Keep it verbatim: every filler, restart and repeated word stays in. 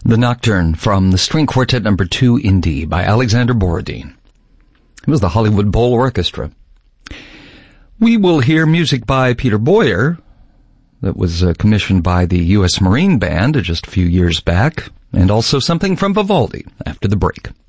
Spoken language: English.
The Nocturne from the String Quartet Number two in D by Alexander Borodin. It was the Hollywood Bowl Orchestra. We will hear music by Peter Boyer that was uh, commissioned by the U S Marine Band just a few years back, and also something from Vivaldi after the break.